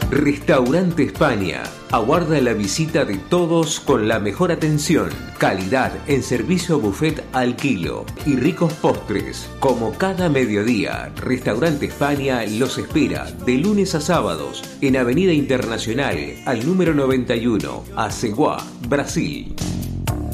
Restaurante España. Aguarda la visita de todos con la mejor atención, calidad en servicio buffet al kilo y ricos postres. Como cada mediodía, Restaurante España los espera de lunes a sábados en Avenida Internacional al número 91, Aceguá, Brasil.